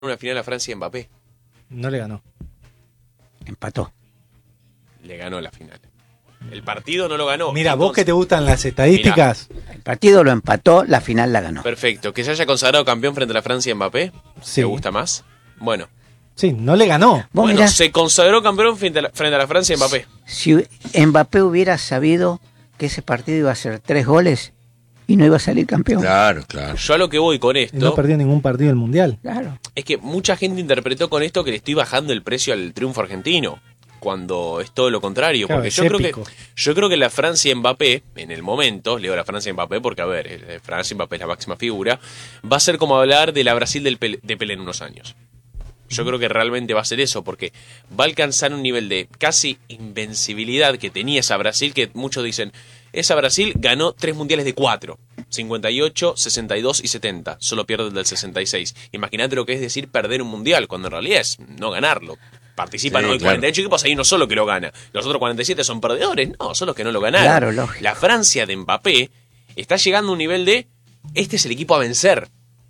una final a Francia y Mbappé. No le ganó. Empató. Le ganó la final. El partido no lo ganó. Mira, Entonces, vos que te gustan las estadísticas. El partido lo empató, la final la ganó. perfecto. Que se haya consagrado campeón frente a la Francia y Mbappé. Sí. ¿Te gusta más? Bueno. Sí, no le ganó. Vos Bueno, mirá, se consagró campeón frente a la Francia y Mbappé. si Mbappé hubiera sabido que ese partido iba a ser 3 goles y no iba a salir campeón. Claro, claro. Yo a lo que voy con esto No perdió ningún partido del Mundial. Claro. es que mucha gente interpretó con esto que le estoy bajando el precio al triunfo argentino, cuando es todo lo contrario. Claro, Porque es yo épico. creo que la Francia y Mbappé, en el momento, leo la Francia y Mbappé porque, a ver, Francia y Mbappé es la máxima figura, va a ser como hablar de la Brasil de Pelé en unos años. Yo creo que realmente va a ser eso, porque va a alcanzar un nivel de casi invencibilidad que tenía esa Brasil, que muchos dicen, esa Brasil ganó 3 mundiales de 4, 58, 62 y 70, solo pierde el del 66. Imagínate lo que es decir perder un mundial, cuando en realidad es no ganarlo. Participan Sí, hoy claro. 48 equipos, hay uno solo que lo gana. Los otros 47 son perdedores, no, son los que no lo ganaron. Claro, lógico. La Francia de Mbappé está llegando a un nivel de, este es el equipo a vencer.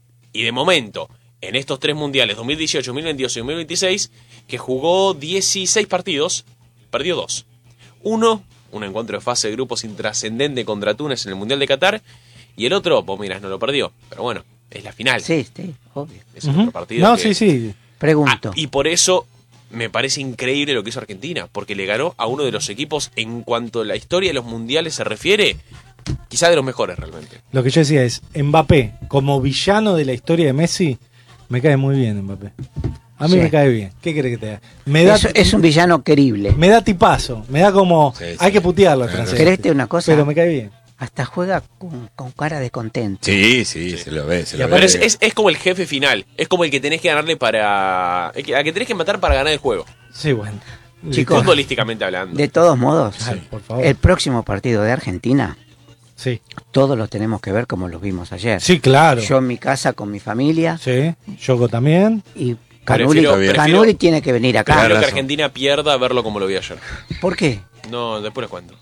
Y de momento, en estos 3 mundiales, 2018, 2022 y 2026, que jugó 16 partidos, perdió 2. Uno, un encuentro de fase de grupos intrascendente contra Túnez en el Mundial de Qatar, y el otro, vos mirás, no lo perdió, pero bueno, es la final. Sí, sí, obvio. Es otro partido. No, que- sí. Pregunto. Y por eso me parece increíble lo que hizo Argentina, porque le ganó a uno de los equipos, en cuanto a la historia de los mundiales se refiere, quizá de los mejores realmente. Lo que yo decía es, Mbappé, como villano de la historia de Messi, me cae muy bien Mbappé. A mí Sí. me cae bien. ¿Qué querés que te haga? Me da, Es un villano querible. me da tipazo. Me da como... Sí, sí. Hay que putearlo al Claro. francés. ¿Querés una cosa? Pero me cae bien. Hasta juega con cara de contento. Sí, se lo ve, se Y lo Pero ve. es como el jefe final, es como el que tenés que ganarle para... a que tenés que matar para ganar el juego, Sí, bueno. Chicos, futbolísticamente hablando. de todos modos, Ay, por favor. el próximo partido de Argentina, Sí. todos los tenemos que ver como los vimos ayer. Sí, claro. Yo en mi casa con mi familia Sí. Yogo también. y Canuli, Prefiero- Canuli tiene que venir acá. Prefiero que razón. Argentina pierda a verlo como lo vi ayer. ¿Por qué? No, después les cuento.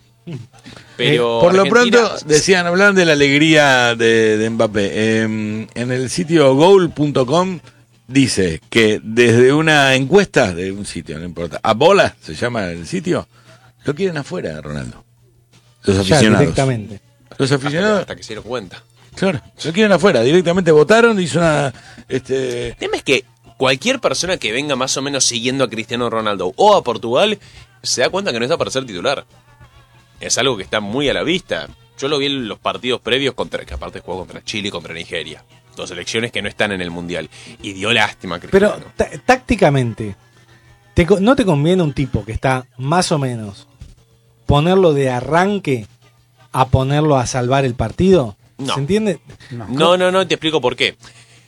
Pero Por lo Argentina- pronto, decían, hablaban de la alegría de Mbappé. En el sitio goal.com dice que desde una encuesta de un sitio, no importa, a bola se llama el sitio, lo quieren afuera, Ronaldo. Los Ya, aficionados. directamente. Los aficionados, hasta que se dieron cuenta. claro, lo quieren afuera. Directamente votaron, hizo una... El tema es que cualquier persona que venga más o menos siguiendo a Cristiano Ronaldo o a Portugal se da cuenta que no está para ser titular. Es algo que está muy a la vista. Yo lo vi en los partidos previos que aparte jugó contra Chile y contra Nigeria. Dos selecciones que no están en el Mundial. Y dio lástima a Pero Cristiano. tácticamente, ¿no te conviene un tipo que está más o menos ponerlo de arranque a ponerlo a salvar el partido? No. ¿Se entiende? No, te explico por qué.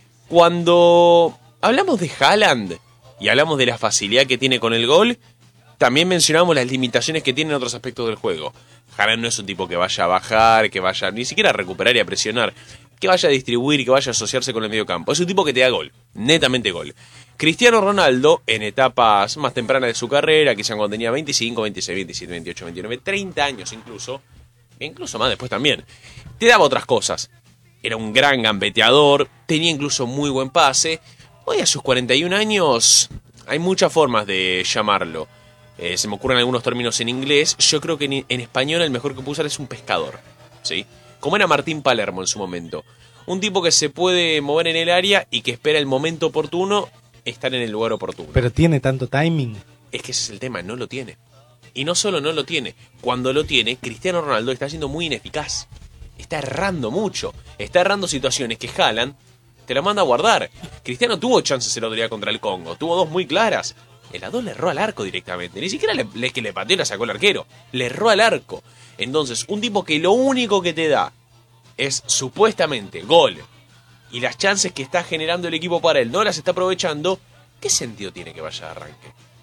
Cuando hablamos de Haaland y hablamos de la facilidad que tiene con el gol, también mencionamos las limitaciones que tiene en otros aspectos del juego. Haaland no es un tipo que vaya a bajar, que vaya ni siquiera a recuperar y a presionar, que vaya a distribuir y que vaya a asociarse con el medio campo. Es un tipo que te da gol, netamente gol. Cristiano Ronaldo, en etapas más tempranas de su carrera, quizá cuando tenía 25, 26, 27, 28, 29, 30 años incluso más después también, te daba otras cosas. Era un gran gambeteador, tenía incluso muy buen pase. Hoy a sus 41 años hay muchas formas de llamarlo. Se me ocurren algunos términos en inglés. Yo creo que en español el mejor que puedo usar es un pescador, ¿sí? Como era Martín Palermo en su momento. Un tipo que se puede mover en el área y que espera el momento oportuno estar en el lugar oportuno. Pero tiene tanto timing. Es que ese es el tema, no lo tiene. Y no solo no lo tiene, cuando lo tiene, Cristiano Ronaldo está siendo muy ineficaz. Está errando mucho. Está errando situaciones que Haaland te la manda a guardar. Cristiano tuvo chances el otro día contra el Congo. Tuvo 2 muy claras. El 2 le erró al arco directamente. Ni siquiera que le pateó y la sacó el arquero. Le erró al arco. Entonces, un tipo que lo único que te da es supuestamente gol y las chances que está generando el equipo para él no las está aprovechando, ¿qué sentido tiene que vaya de arranque?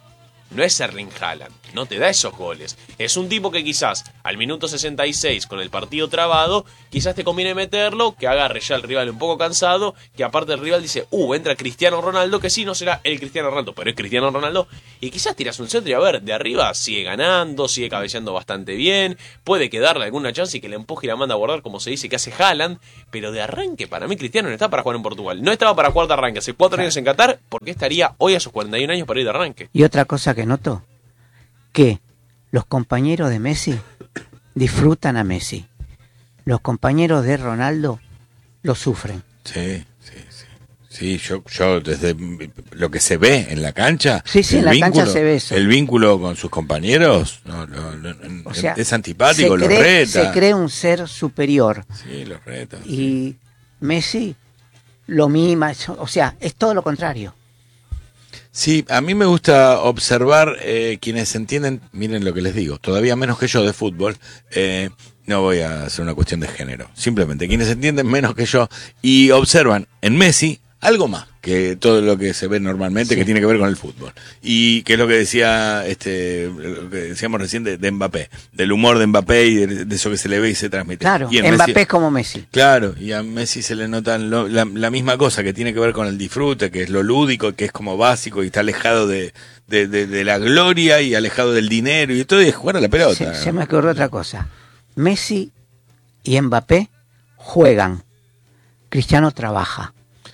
no es Erling Haaland, no te da esos goles. Es un tipo que quizás al minuto 66 con el partido trabado, quizás te conviene meterlo, que agarre ya al rival un poco cansado, que aparte el rival dice, entra Cristiano Ronaldo, que sí, no será el Cristiano Ronaldo, pero es Cristiano Ronaldo, y quizás tiras un centro y a ver, de arriba sigue ganando, sigue cabeceando bastante bien, puede quedarle alguna chance y que le empuje y la manda a guardar como se dice que hace Haaland, pero de arranque para mí Cristiano no está para jugar en Portugal, no estaba para jugar de arranque hace 4 años en Qatar, porque estaría hoy a sus 41 años para ir de arranque. Y otra cosa que noto, que los compañeros de Messi disfrutan a Messi. Los compañeros de Ronaldo lo sufren. Sí. Sí, yo desde lo que se ve en la cancha, Sí, en la cancha se ve eso. El vínculo con sus compañeros, O sea, es antipático, los se reta. cree un ser superior. Sí, los reta. Y Messi lo mima, o sea, es todo lo contrario. Sí, a mí me gusta observar quienes entienden, miren lo que les digo, todavía menos que yo de fútbol, no voy a hacer una cuestión de género, simplemente quienes entienden menos que yo y observan en Messi algo más que todo lo que se ve normalmente, que tiene que ver con el fútbol. Y que es lo que decía, lo que decíamos recién de Mbappé, del humor de Mbappé y de eso que se le ve y se transmite. Claro, y Mbappé Messi, es como Messi. Claro, y a Messi se le nota la misma cosa, que tiene que ver con el disfrute, que es lo lúdico, que es como básico y está alejado de la gloria y alejado del dinero y todo, y es jugar a la pelota. Se me ocurrió otra cosa. Messi y Mbappé juegan. Cristiano trabaja.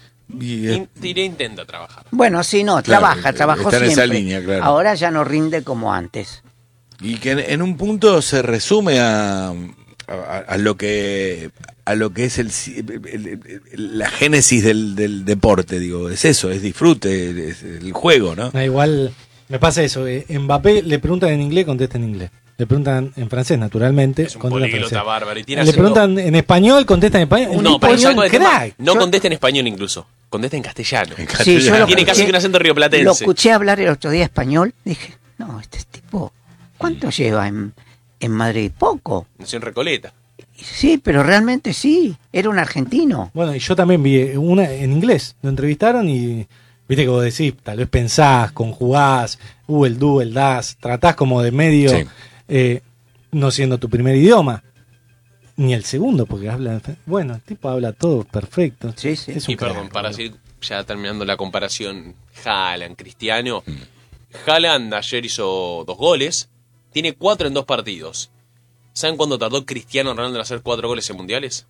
Intenta trabajar. Bueno, sí, no, Claro, trabajó está en siempre. esa línea, claro. Ahora ya no rinde como antes. Y que en un punto se resume a lo que es la génesis del deporte, digo, es eso, es disfrute, es el juego, ¿no? Igual me pasa eso, Mbappé le preguntan en inglés, contesta en inglés. Le preguntan en francés, naturalmente. Es un políglota bárbaro. Y tiene le preguntan en español, contesta en español. No, pero es un crack. no contesta en español incluso. Contesta en castellano. Sí, yo lo Tiene escuché- casi un acento rioplatense. Lo escuché hablar el otro día español. Dije, no, este tipo, ¿cuánto lleva en Madrid? Poco. Nació en Recoleta. Sí, pero realmente sí. Era un argentino. Bueno, y yo también vi una en inglés. Lo entrevistaron y viste que vos decís, tal vez pensás, conjugás, el do, el das, tratás como de medio, Sí. no siendo tu primer idioma. Ni el segundo, porque habla. Bueno, el tipo habla todo perfecto. Sí, sí. Es un Y perdón, crack, para boludo. seguir ya terminando la comparación, Haaland, Cristiano. Haaland ayer hizo 2 goles, tiene 4 en 2 partidos. ¿Saben cuándo tardó Cristiano Ronaldo en hacer 4 goles en mundiales?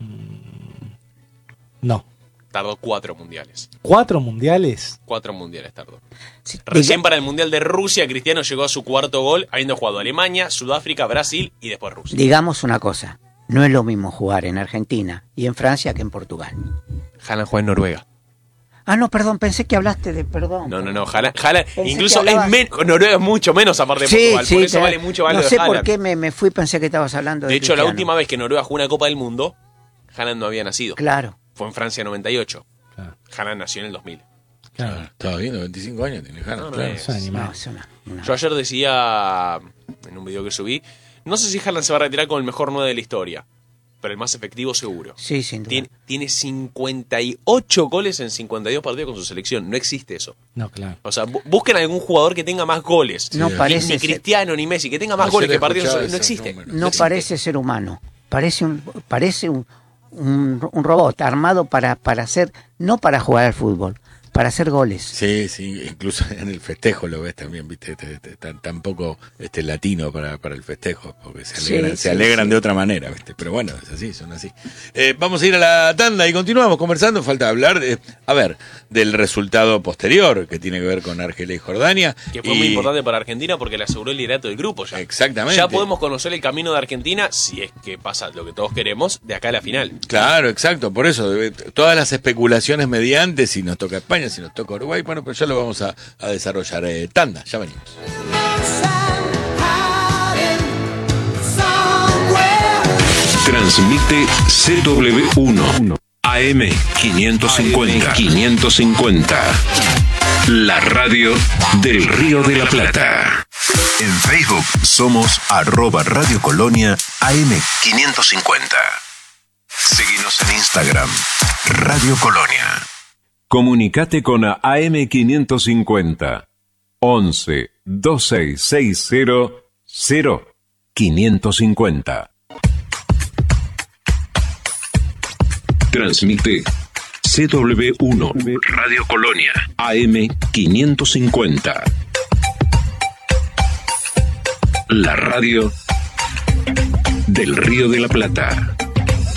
No. Tardó 4 mundiales. 4 mundiales. 4 mundiales tardó. Sí, Recién para el Mundial de Rusia, Cristiano llegó a su 4.º gol, habiendo jugado Alemania, Sudáfrica, Brasil y después Rusia. Digamos una cosa. No es lo mismo jugar en Argentina y en Francia que en Portugal. Haaland juega en Noruega. Ah, no, perdón, pensé que hablaste de perdón. No, Haaland Pensé incluso que hablabas- es menos, Noruega es mucho menos aparte de Portugal, por eso vale mucho más no lo de sé Haaland. por qué me fui, pensé que estabas hablando de De hecho, la Cristiano. última vez que Noruega jugó una Copa del Mundo, Haaland no había nacido. Claro. Fue en Francia 98. Claro, Haaland nació en el 2000. claro. Estaba viendo, 25 años tiene Jara, No, no claro. es. Son animales. No, es una- Yo ayer decía, en un video que subí, no sé si Haaland se va a retirar con el mejor 9 de la historia, pero el más efectivo seguro. Sí, sin duda. Tiene 58 goles en 52 partidos con su selección. No existe eso. No, claro. O sea, busquen algún jugador que tenga más goles. No Ni- parece ni ser- Cristiano ni Messi, que tenga más Ayer goles que partidos. escuchaba No ese existe. número. No existe. parece ser humano. Parece un robot armado para hacer, no para jugar al fútbol, para hacer goles. Sí, sí, incluso en el festejo lo ves también, viste, tan poco latino para el festejo, porque se alegran sí. de otra manera, viste, pero bueno, es así, son así. Vamos a ir a la tanda y continuamos conversando, falta hablar, del resultado posterior, que tiene que ver con Argelia y Jordania. Que fue muy importante para Argentina porque le aseguró el liderato del grupo ya. Exactamente. Ya podemos conocer el camino de Argentina, si es que pasa lo que todos queremos, de acá a la final. Claro, exacto, por eso, todas las especulaciones mediante, si nos toca España, si nos toca Uruguay, bueno, pero ya lo vamos a desarrollar. Tanda, ya venimos. Transmite CW1 AM 550. La radio del Río de la Plata. En Facebook somos @Radio Colonia AM 550. Seguinos en Instagram, Radio Colonia. Comunicate con AM 550 11 2660-0550. Transmite CW1 Radio Colonia AM 550. La radio del Río de la Plata.